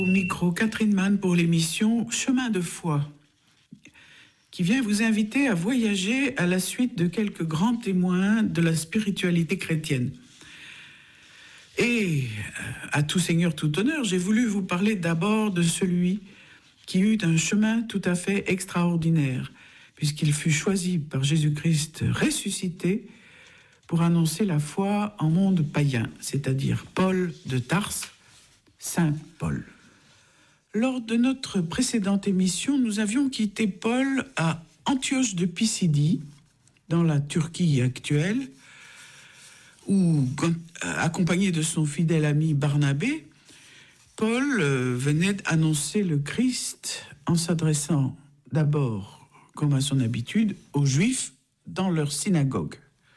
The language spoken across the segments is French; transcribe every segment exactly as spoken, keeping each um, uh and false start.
Au micro, Catherine Mann pour l'émission Chemin de foi, qui vient vous inviter à voyager à la suite de quelques grands témoins de la spiritualité chrétienne. Et à tout seigneur, tout honneur, j'ai voulu vous parler d'abord de celui qui eut un chemin tout à fait extraordinaire, puisqu'il fut choisi par Jésus-Christ ressuscité pour annoncer la foi en monde païen, c'est-à-dire Paul de Tarse, Saint Paul. Lors de notre précédente émission, nous avions quitté Paul à Antioche de Pisidie, dans la Turquie actuelle, où, accompagné de son fidèle ami Barnabé, Paul venait annoncer le Christ en s'adressant d'abord, comme à son habitude, aux Juifs dans leur synagogue.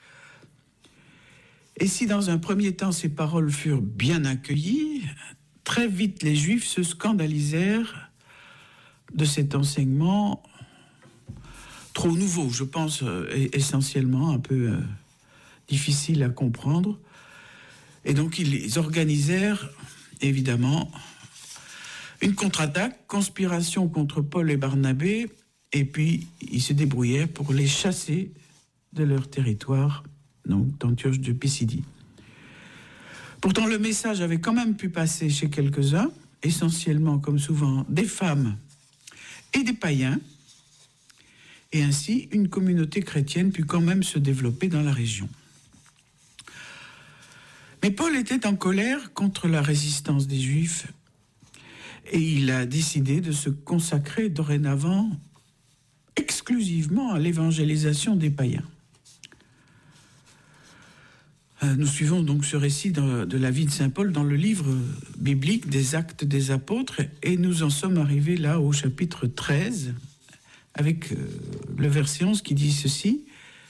Et si dans un premier temps ces paroles furent bien accueillies, très vite les Juifs se scandalisèrent de cet enseignement trop nouveau, je pense euh, essentiellement un peu euh, difficile à comprendre. Et donc ils organisèrent évidemment une contre-attaque, conspiration contre Paul et Barnabé, et puis ils se débrouillèrent pour les chasser de leur territoire, donc d'Antioche de Pisidie. Pourtant, le message avait quand même pu passer chez quelques-uns, essentiellement, comme souvent, des femmes et des païens, et ainsi, une communauté chrétienne put quand même se développer dans la région. Mais Paul était en colère contre la résistance des Juifs, et il a décidé de se consacrer dorénavant exclusivement à l'évangélisation des païens. Nous suivons donc ce récit de, de la vie de Saint Paul dans le livre biblique des Actes des Apôtres, et nous en sommes arrivés là au chapitre treize, avec euh, le verset onze qui dit ceci: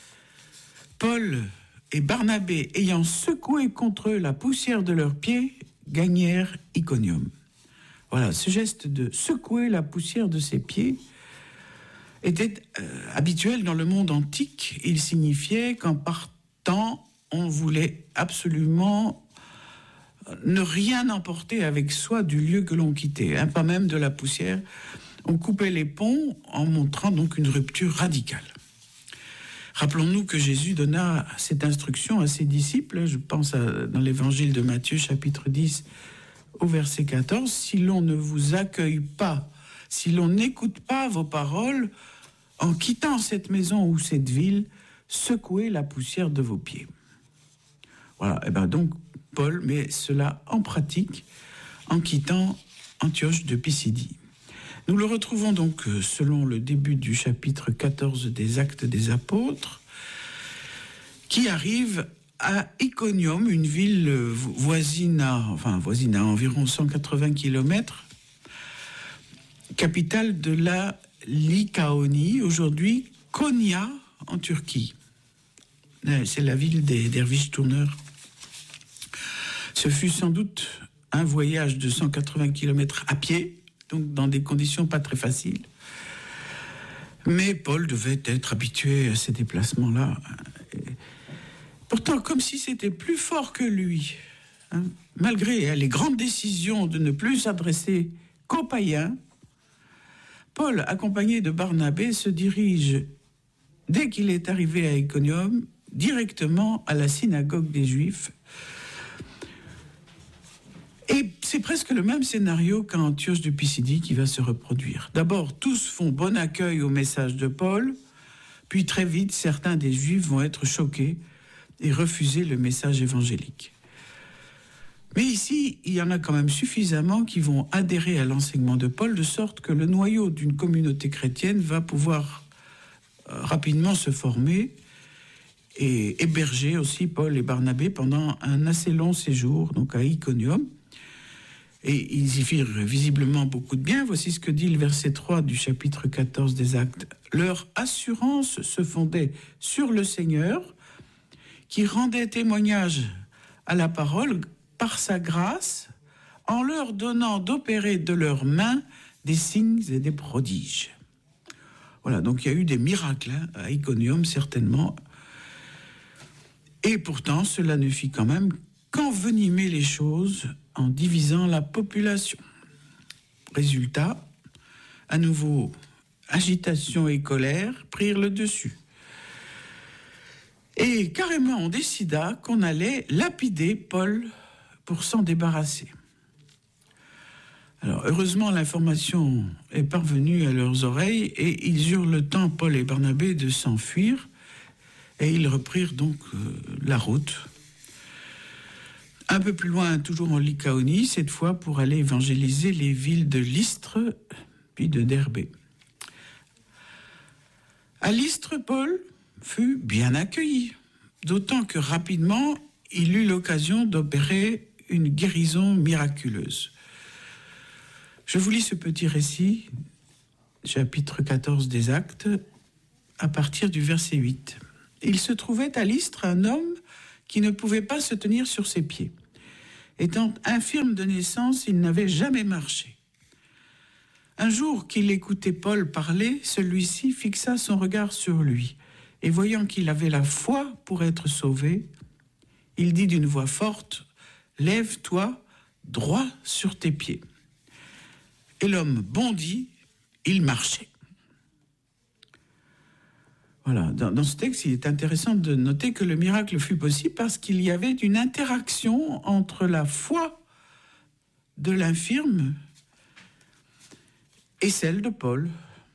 « Paul et Barnabé, ayant secoué contre eux la poussière de leurs pieds, gagnèrent Iconium. » Voilà, ce geste de secouer la poussière de ses pieds était euh, habituel dans le monde antique. Il signifiait qu'en partant, on voulait absolument ne rien emporter avec soi du lieu que l'on quittait, hein, pas même de la poussière. On coupait les ponts en montrant donc une rupture radicale. Rappelons-nous que Jésus donna cette instruction à ses disciples, je pense à, dans l'évangile de Matthieu, chapitre dix, au verset quatorze, « Si l'on ne vous accueille pas, si l'on n'écoute pas vos paroles, en quittant cette maison ou cette ville, secouez la poussière de vos pieds. » Voilà, et bien donc Paul met cela en pratique en quittant Antioche de Pisidie. Nous le retrouvons donc selon le début du chapitre quatorze des Actes des Apôtres, qui arrive à Iconium, une ville voisine à, enfin voisine à environ cent quatre-vingts kilomètres, capitale de la Lycaonie, aujourd'hui Konya en Turquie. C'est la ville des derviches tourneurs. Ce fut sans doute un voyage de cent quatre-vingts kilomètres à pied, donc dans des conditions pas très faciles. Mais Paul devait être habitué à ces déplacements-là. Pourtant, comme si c'était plus fort que lui, hein, malgré hein, les grandes décisions de ne plus s'adresser qu'aux païens, Paul, accompagné de Barnabé, se dirige, dès qu'il est arrivé à Iconium, directement à la synagogue des Juifs. Et c'est presque le même scénario qu'à Antioche de Pisidie qui va se reproduire. D'abord, tous font bon accueil au message de Paul, puis très vite, certains des Juifs vont être choqués et refuser le message évangélique. Mais ici, il y en a quand même suffisamment qui vont adhérer à l'enseignement de Paul, de sorte que le noyau d'une communauté chrétienne va pouvoir euh, rapidement se former et héberger aussi Paul et Barnabé pendant un assez long séjour, donc à Iconium. Et ils y firent visiblement beaucoup de bien. Voici ce que dit le verset trois du chapitre quatorze des Actes. « Leur assurance se fondait sur le Seigneur, qui rendait témoignage à la parole par sa grâce, en leur donnant d'opérer de leurs mains des signes et des prodiges. » Voilà, donc il y a eu des miracles hein, à Iconium, certainement. Et pourtant, cela ne fit quand même qu'envenimer les choses en divisant la population. Résultat, à nouveau, agitation et colère prirent le dessus. Et carrément, on décida qu'on allait lapider Paul pour s'en débarrasser. Alors, heureusement, l'information est parvenue à leurs oreilles et ils eurent le temps, Paul et Barnabé, de s'enfuir. Et ils reprirent donc euh, la route. Un peu plus loin, toujours en Lycaonie, cette fois pour aller évangéliser les villes de Lystre, puis de Derbé. À Lystre, Paul fut bien accueilli, d'autant que rapidement, il eut l'occasion d'opérer une guérison miraculeuse. Je vous lis ce petit récit, chapitre quatorze des Actes, à partir du verset huit. Il se trouvait à Lystre un homme qui ne pouvait pas se tenir sur ses pieds. Étant infirme de naissance, il n'avait jamais marché. Un jour qu'il écoutait Paul parler, celui-ci fixa son regard sur lui, et voyant qu'il avait la foi pour être sauvé, il dit d'une voix forte, « Lève-toi, droit sur tes pieds. » Et l'homme bondit, il marchait. Voilà, dans, dans ce texte, il est intéressant de noter que le miracle fut possible parce qu'il y avait une interaction entre la foi de l'infirme et celle de Paul.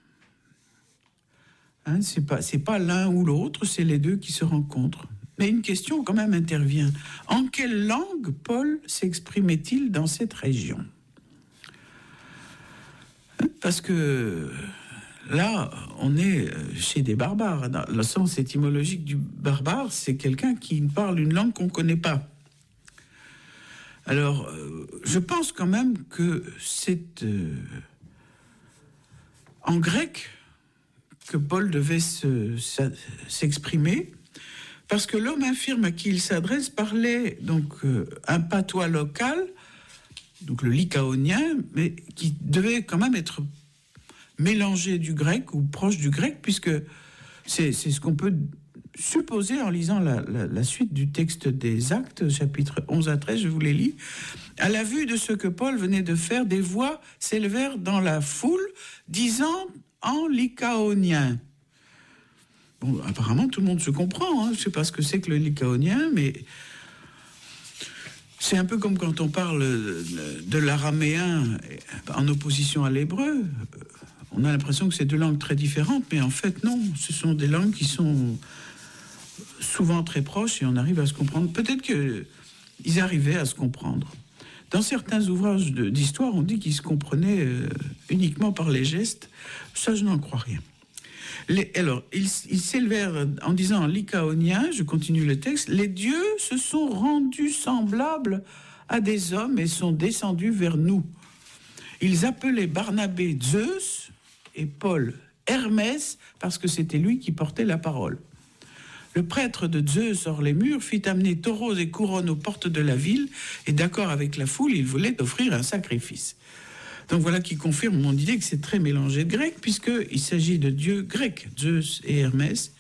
Hein, c'est pas, c'est pas l'un ou l'autre, c'est les deux qui se rencontrent. Mais une question quand même intervient. En quelle langue Paul s'exprimait-il dans cette région ? Parce que là, on est chez des barbares. Dans le sens étymologique du barbare, c'est quelqu'un qui parle une langue qu'on ne connaît pas. Alors, je pense quand même que c'est euh, en grec que Paul devait se, sa, s'exprimer, parce que l'homme infirme à qui il s'adresse parlait donc euh, un patois local, donc le lycaonien, mais qui devait quand même être mélangé du grec ou proche du grec, puisque c'est, c'est ce qu'on peut supposer en lisant la, la, la suite du texte des Actes, chapitre onze à treize, je vous les lis. À la vue de ce que Paul venait de faire, des voix s'élevèrent dans la foule, disant en lycaonien. Bon, apparemment, tout le monde se comprend. Hein. Je ne sais pas ce que c'est que le lycaonien, mais c'est un peu comme quand on parle de l'araméen en opposition à l'hébreu. On a l'impression que c'est deux langues très différentes, mais en fait, non. Ce sont des langues qui sont souvent très proches et on arrive à se comprendre. Peut-être qu'ils arrivaient à se comprendre. Dans certains ouvrages de, d'histoire, on dit qu'ils se comprenaient euh, uniquement par les gestes. Ça, je n'en crois rien. Les, alors, ils, ils s'élevèrent en disant en lycaonien, je continue le texte, « Les dieux se sont rendus semblables à des hommes et sont descendus vers nous. Ils appelaient Barnabé Zeus et Paul Hermès parce que c'était lui qui portait la parole. Le prêtre de Zeus hors les murs fit amener taureaux et couronnes aux portes de la ville et d'accord avec la foule, il voulait offrir un sacrifice. » Donc voilà qui confirme mon idée que c'est très mélangé de grec, puisqu'il s'agit de dieux grecs, Zeus et Hermès.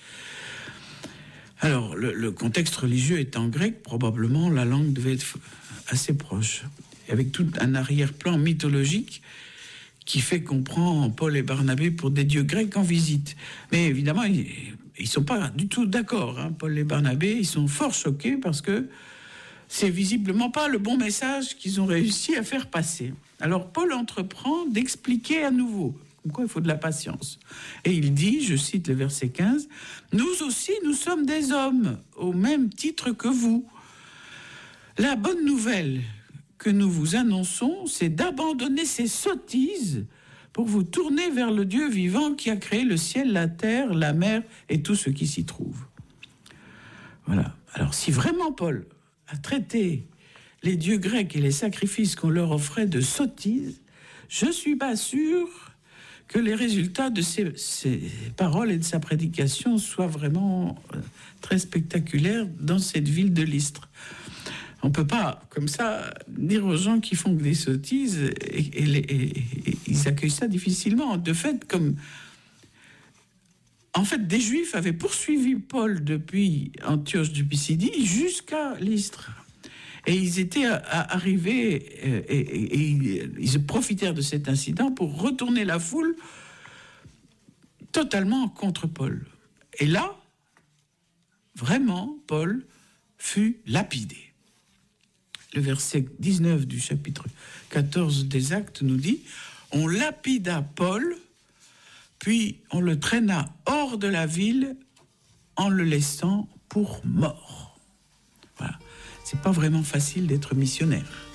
Alors, le, le contexte religieux étant grec, probablement la langue devait être assez proche, avec tout un arrière-plan mythologique qui fait qu'on prend Paul et Barnabé pour des dieux grecs en visite. Mais évidemment, ils ne sont pas du tout d'accord. Hein. Paul et Barnabé, ils sont fort choqués parce que c'est visiblement pas le bon message qu'ils ont réussi à faire passer. Alors Paul entreprend d'expliquer à nouveau, comme quoi il faut de la patience. Et il dit, je cite le verset quinze, « Nous aussi, nous sommes des hommes, au même titre que vous. La bonne nouvelle que nous vous annonçons, c'est d'abandonner ces sottises pour vous tourner vers le Dieu vivant qui a créé le ciel, la terre, la mer et tout ce qui s'y trouve. » Voilà. Alors si vraiment Paul a traité les dieux grecs et les sacrifices qu'on leur offrait de sottises, je ne suis pas sûr que les résultats de ces, ces paroles et de sa prédication soient vraiment euh, très spectaculaires dans cette ville de Lystre. On ne peut pas, comme ça, dire aux gens qui font des sottises et, et, et, et, et ils accueillent ça difficilement. De fait, comme... En fait, des Juifs avaient poursuivi Paul depuis Antioche de Pisidie jusqu'à Lystre. Et ils étaient à, à arrivés, euh, et, et, et ils, ils profitèrent de cet incident pour retourner la foule totalement contre Paul. Et là, vraiment, Paul fut lapidé. Le verset dix-neuf du chapitre quatorze des Actes nous dit « On lapida Paul, puis on le traîna hors de la ville en le laissant pour mort. » Voilà. C'est pas vraiment facile d'être missionnaire.